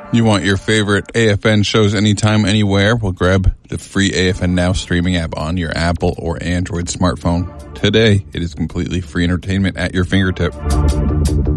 You want your favorite AFN shows anytime, anywhere? Well, grab the free AFN Now streaming app on your Apple or Android smartphone today. It is completely free entertainment at your fingertip.